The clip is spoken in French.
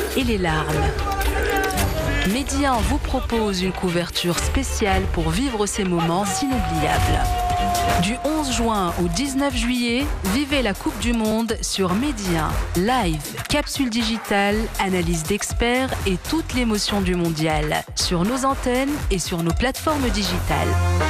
et les larmes. Média vous propose une couverture spéciale pour vivre ces moments inoubliables. Du 11 juin au 19 juillet, vivez la Coupe du Monde sur Média. Live, capsule digitale, analyse d'experts et toute l'émotion du mondial. Sur nos antennes et sur nos plateformes digitales.